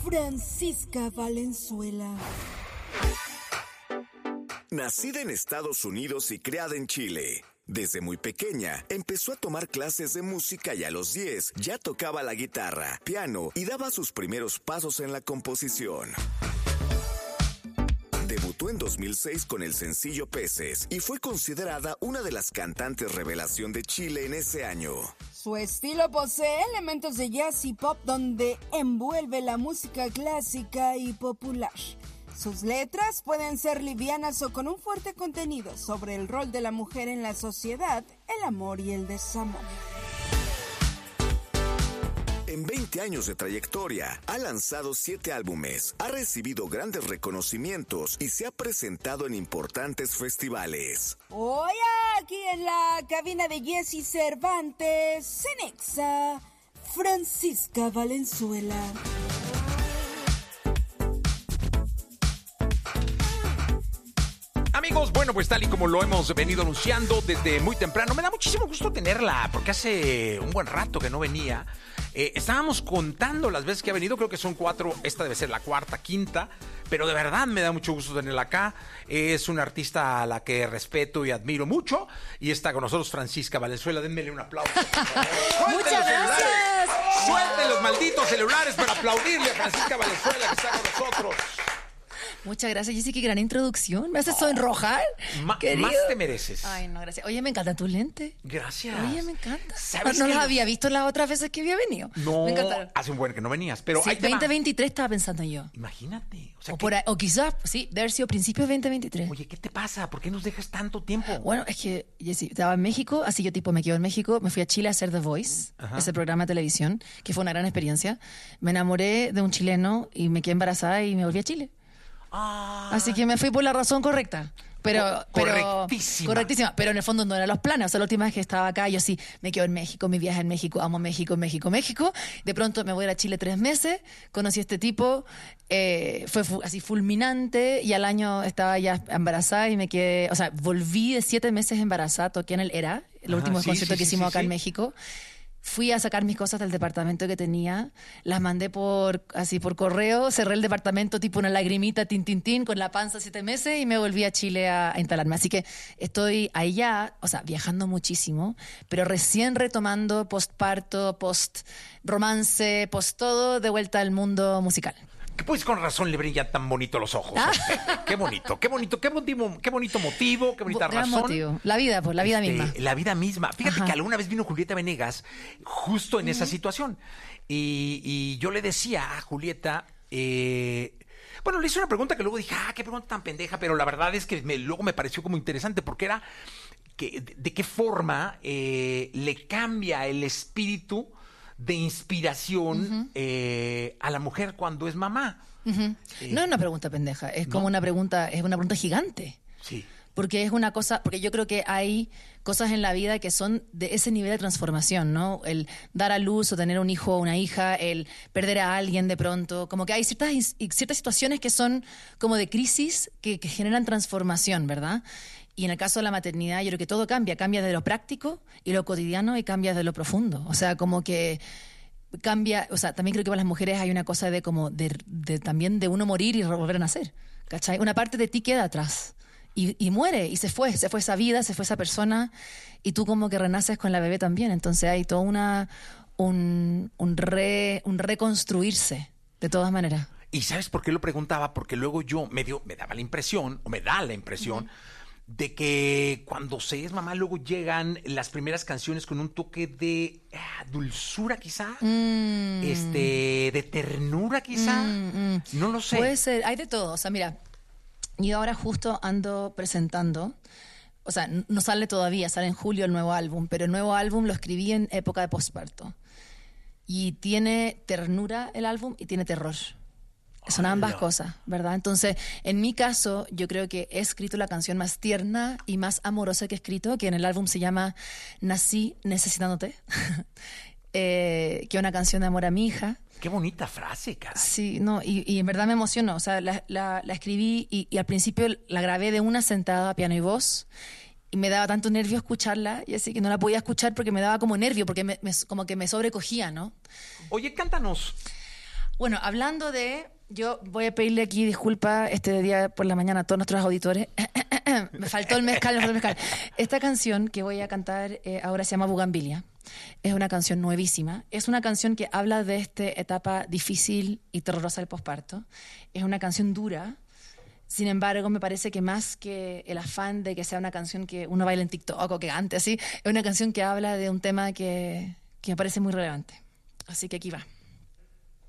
Francisca Valenzuela. Nacida en Estados Unidos y criada en Chile. Desde muy pequeña, empezó a tomar clases de música y a los 10 ya tocaba la guitarra, piano y daba sus primeros pasos en la composición. Debutó en 2006 con el sencillo Peces y fue considerada una de las cantantes revelación de Chile en ese año. Su estilo posee elementos de jazz y pop donde envuelve la música clásica y popular. Sus letras pueden ser livianas o con un fuerte contenido sobre el rol de la mujer en la sociedad, el amor y el desamor. En 20 años de trayectoria, ha lanzado 7 álbumes, ha recibido grandes reconocimientos y se ha presentado en importantes festivales. Hoy aquí en la cabina de Jessy Cervantes, Cenexa, Francisca Valenzuela. Amigos, bueno, pues tal y como lo hemos venido anunciando desde muy temprano, me da muchísimo gusto tenerla, porque hace un buen rato que no venía. Estábamos contando las veces que ha venido, creo que son 4, esta debe ser la cuarta, quinta, pero de verdad me da mucho gusto tenerla acá. Es una artista a la que respeto y admiro mucho, y está con nosotros Francisca Valenzuela. Denmele un aplauso. Muchas gracias. Suelten los malditos celulares para aplaudirle a Francisca Valenzuela, que está con nosotros. Muchas gracias, Jessy, qué gran introducción. ¿Me haces sonrojar? Más te mereces. Ay, no, gracias. Oye, me encanta tu lente. Gracias. Oye, me encanta. ¿Sabes no que los había visto las otras veces que había venido. No, me encantaron. hace un buen que no venías, pero Sí, ahí te va. 2023 estaba pensando yo. Imagínate. O sea, O quizás, sí, de haber sido principios de 2023. Oye, ¿qué te pasa? ¿Por qué nos dejas tanto tiempo? Bueno, es que, Jessy, estaba en México, así yo tipo me quedo en México, me fui a Chile a hacer The Voice, ese programa de televisión, que fue una gran experiencia. Me enamoré de un chileno y me quedé embarazada y me volví a Chile. Así que me fui por la razón correcta. Correctísima. Pero en el fondo no eran los planes. O sea, la última vez que estaba acá, yo sí me quedo en México, mi viaje en México, amo México, México, México. De pronto me voy a ir a Chile 3 meses, conocí a este tipo, fue así fulminante, y al año estaba ya embarazada y me quedé, o sea, volví de 7 meses embarazada, toqué en el ERA, el último concierto que hicimos acá en México. Fui a sacar mis cosas del departamento que tenía, las mandé por correo, cerré el departamento tipo una lagrimita, tin, tin, tin, con la panza 7 meses, y me volví a Chile a instalarme. Así que estoy allá, o sea, viajando muchísimo, pero recién retomando postparto, post romance, post todo, de vuelta al mundo musical. Pues con razón le brillan tan bonito los ojos. Qué bonito, qué bonito motivo, qué bonita Gran razón. Motivo. La vida, pues, la vida misma. La vida misma. Fíjate que alguna vez vino Julieta Venegas justo en esa situación. Y yo le decía a Julieta, bueno, le hice una pregunta que luego dije, qué pregunta tan pendeja, pero la verdad es que luego me pareció como interesante, porque era de qué forma le cambia el espíritu de inspiración a la mujer cuando es mamá. No es una pregunta pendeja, es como una pregunta gigante. Sí. Porque es una cosa, porque yo creo que hay cosas en la vida que son de ese nivel de transformación, ¿no? El dar a luz o tener un hijo o una hija, el perder a alguien de pronto, como que hay ciertas situaciones que son como de crisis que generan transformación, ¿verdad? Y en el caso de la maternidad, yo creo que todo cambia de lo práctico y lo cotidiano, y cambia de lo profundo. O sea, como que cambia, o sea, también creo que para las mujeres hay una cosa de como también de uno morir y volver a nacer, ¿cachai? Una parte de ti queda atrás y muere, y se fue esa vida, se fue esa persona, y tú como que renaces con la bebé también. Entonces hay todo un reconstruirse de todas maneras. ¿Y sabes por qué lo preguntaba? Porque luego yo me da la impresión de que cuando se es mamá, luego llegan las primeras canciones con un toque de dulzura quizá, de ternura quizá, no lo sé. Puede ser, hay de todo. O sea, mira, yo ahora justo ando presentando, o sea, no sale todavía, sale en julio el nuevo álbum, pero el nuevo álbum lo escribí en época de posparto. Y tiene ternura el álbum y tiene terror. Son ambas cosas, ¿verdad? Entonces, en mi caso, yo creo que he escrito la canción más tierna y más amorosa que he escrito, que en el álbum se llama Nací necesitándote, que es una canción de amor a mi hija. Qué bonita frase, cara. Sí, no, y en verdad me emocionó. O sea, la escribí y al principio la grabé de una sentada a piano y voz, y me daba tanto nervio escucharla, y así que no la podía escuchar porque me daba como nervio, porque como que me sobrecogía, ¿no? Oye, cántanos. Bueno, hablando de... Yo voy a pedirle aquí disculpas este día por la mañana a todos nuestros auditores. Me faltó el mezcal. Esta canción que voy a cantar ahora se llama Bugambilia. Es una canción nuevísima. Es una canción que habla de esta etapa difícil y terrorosa del posparto. Es una canción dura. Sin embargo, me parece que más que el afán de que sea una canción que uno baila en TikTok o que cante así, es una canción que habla de un tema que me parece muy relevante. Así que aquí va.